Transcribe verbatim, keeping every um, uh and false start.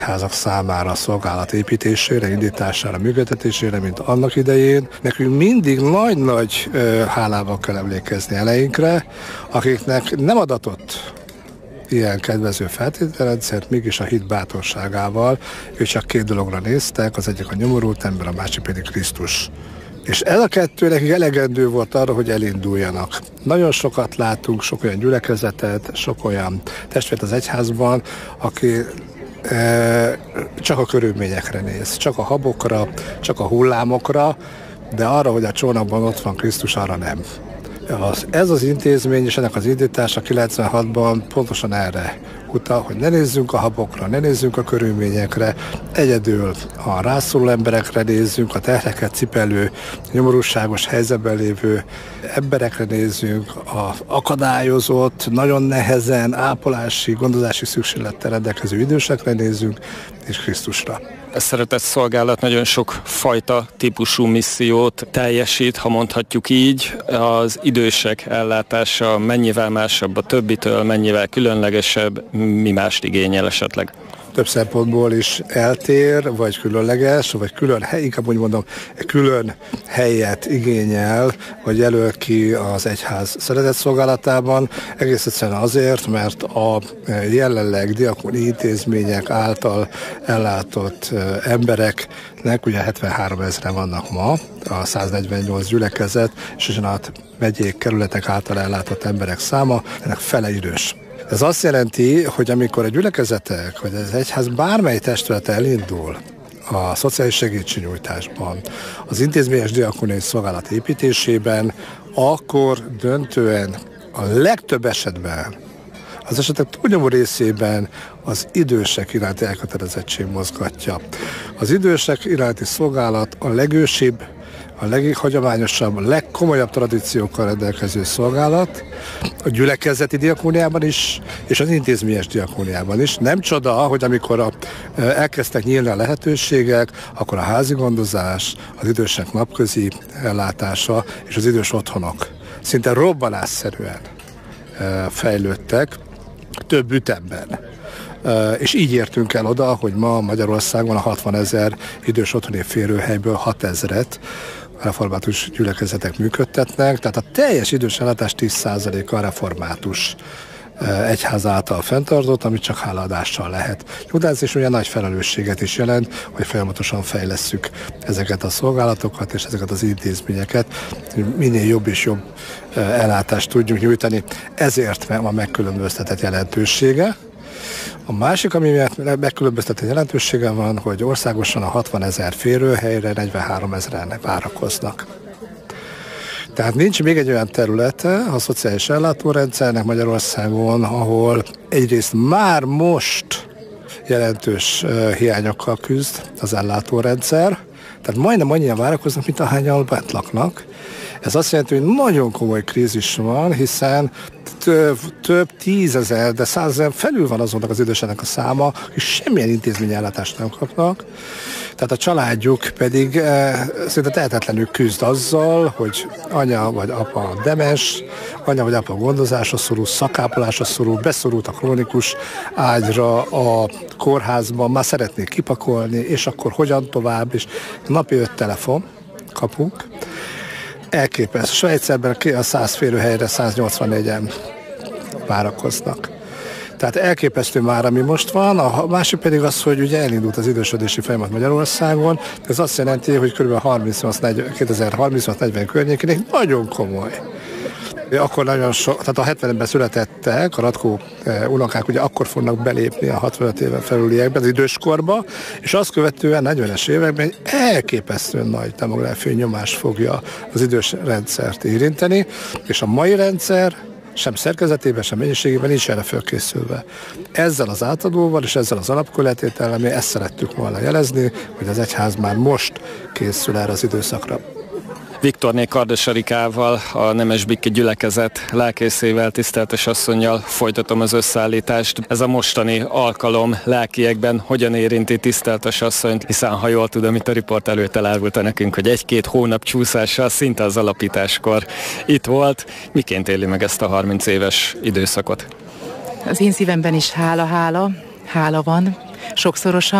házak számára, szolgálat építésére, indítására, működtetésére, mint annak idején. Nekünk mindig nagy-nagy ö, hálával kell emlékezni eleinkre, akiknek nem adatott ilyen kedvező feltételrendszert, mégis a hit bátorságával ők csak két dologra néztek, az egyik a nyomorult ember, a másik pedig Krisztus. És ez a kettő nekik elegendő volt arra, hogy elinduljanak. Nagyon sokat látunk, sok olyan gyülekezetet, sok olyan testvért az egyházban, aki e, csak a körülményekre néz, csak a habokra, csak a hullámokra, de arra, hogy a csónakban ott van Krisztus, arra nem. Az, ez az intézmény és ennek az indítása kilencvenhatban pontosan erre utal, hogy ne nézzünk a habokra, ne nézzünk a körülményekre, egyedül a rászoruló emberekre nézzünk, a terheket cipelő, nyomorúságos helyzetben lévő emberekre nézzünk, az akadályozott, nagyon nehezen ápolási, gondozási szükséglettel rendelkező idősekre nézzünk, és Krisztusra. A szeretett szolgálat nagyon sok fajta típusú missziót teljesít, ha mondhatjuk így. Az idősek ellátása mennyivel másabb a többitől, mennyivel különlegesebb, mi mást igényel esetleg? Több szempontból is eltér, vagy különleges, vagy külön hely, inkább úgy mondom, külön helyet igényel, vagy jelöl ki az egyház szeretett szolgálatában. Egész egyszerűen azért, mert a jelenleg diakóni intézmények által ellátott embereknek, ugye hetvenhárom ezren vannak ma, a száznegyvennyolc gyülekezet, és ugyanát megyék, kerületek által ellátott emberek száma, ennek fele idős. Ez azt jelenti, hogy amikor a gyülekezetek, vagy az egyház bármely testülete elindul a szociális segítségnyújtásban, az intézményes diakóniai szolgálat építésében, akkor döntően a legtöbb esetben, az esetek túlnyomó részében az idősek iránti elkötelezettség mozgatja. Az idősek iránti szolgálat a legősibb, a leghagyományosabb, a legkomolyabb tradíciókkal rendelkező szolgálat, a gyülekezeti diakóniában is, és az intézményes diakóniában is. Nem csoda, hogy amikor a, elkezdtek nyílni a lehetőségek, akkor a házi gondozás, az idősek napközi ellátása és az idős otthonok szinte robbanásszerűen fejlődtek, több ütemben. És így értünk el oda, hogy ma Magyarországon a hatvanezer idős otthoni férőhelyből hatezret református gyülekezetek működtetnek, tehát a teljes idős ellátás tíz százaléka a református egyház által fenntartott, amit csak hálaadással lehet nyújtani, és ugye nagy felelősséget is jelent, hogy folyamatosan fejlesszük ezeket a szolgálatokat és ezeket az intézményeket, hogy minél jobb és jobb ellátást tudjunk nyújtani. Ezért van megkülönböztetett jelentősége. A másik, ami miatt megkülönböztetett jelentősége van, hogy országosan a hatvanezer férőhelyre negyvenhárom ezeren várakoznak. Tehát nincs még egy olyan területe a szociális ellátórendszernek Magyarországon, ahol egyrészt már most jelentős hiányokkal küzd az ellátórendszer, tehát majdnem annyian várakoznak, mint ahányan bent laknak. Ez azt jelenti, hogy nagyon komoly krízis van, hiszen több, több tízezer, de százezer felül van azonnak az idősenek a száma, hogy semmilyen intézményellátást nem kapnak. Tehát a családjuk pedig e, szinte tehetetlenül küzd azzal, hogy anya vagy apa demens, anya vagy apa gondozásra szorul, szakápolásra szorul, beszorult a krónikus ágyra a kórházban, már szeretnék kipakolni, és akkor hogyan tovább, és napi öt telefon kapunk. Elképesztő. Svájcában a száz férőhelyre száznyolcvannégyen várakoznak. Tehát elképesztő már, ami most van. A másik pedig az, hogy ugye elindult az idősödési folyamat Magyarországon. Ez azt jelenti, hogy kb. kétezer-harmincnyolc negyven környékén egy nagyon komoly. Akkor nagyon sok, tehát a hetvenben születettek, a Ratkó unokák ugye akkor fognak belépni a hatvanöt éven felüliekben, az időskorba, és azt követően negyvenes években egy elképesztően nagy demográfiai nyomás fogja az idős rendszert érinteni, és a mai rendszer sem szerkezetében, sem mennyiségében nincs erre fölkészülve. Ezzel az átadóval és ezzel az alapkőletétellel mi ezt szerettük volna jelezni, hogy az egyház már most készül erre az időszakra. Viktorné Kardos Erikával, a Nemesbikki gyülekezet lelkészével, tiszteltes asszonnyal folytatom az összeállítást. Ez a mostani alkalom lelkiekben hogyan érinti tiszteltes asszonyt, hiszen ha jól tudom, itt a riport előtt elárulta nekünk, hogy egy-két hónap csúszással szinte az alapításkor itt volt. Miként éli meg ezt a harminc éves időszakot? Az én szívemben is hála, hála, hála van. sokszorosan